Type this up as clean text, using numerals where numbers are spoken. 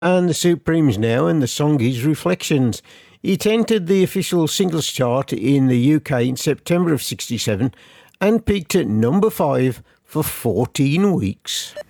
and the Supremes now, and the song is Reflections. It entered the official singles chart in the UK in September of '67 and peaked at number 5 for 14 weeks.